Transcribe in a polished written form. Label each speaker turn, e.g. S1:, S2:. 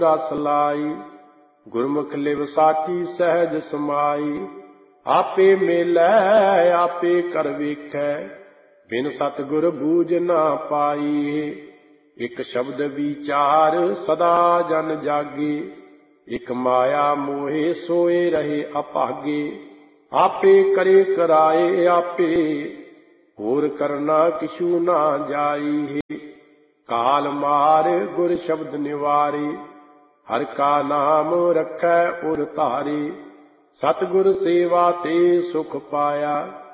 S1: ਰਸ ਲਾਈ। ਗੁਰਮੁਖ ਲਿਵ ਸਾਚੀ ਸਹਿਜ ਸਮਾਈ। ਆਪੇ ਮੇਲੈ ਆਪੇ ਕਰ ਵੇਖੈ, ਬਿਨ ਸਤਿਗੁਰ ਬੂਝ ਨਾ ਪਾਈ। ਇਕ ਸ਼ਬਦ ਵਿਚਾਰ ਸਦਾ ਜਨ ਜਾਗੇ, ਇਕ ਮਾਇਆ ਮੋਹਿ ਸੋਏ ਰਹੇ ਅਭਾਗੇ। ਆਪੇ ਕਰੇ ਕਰਾਏ ਆਪੇ, ਹੋਰ ਕਰਨਾ ਕਿਛੂ ਨਾ ਜਾਈ। ਕਾਲ ਮਾਰ ਗੁਰ ਸ਼ਬਦ ਨਿਵਾਰੇ, ਹਰਿ ਕਾ ਨਾਮ ਰਖੈ ਉਰ ਧਾਰੇ। ਸਤਿਗੁਰ ਸੇਵਾ ਤੇ ਸੁਖ ਪਾਇਆ,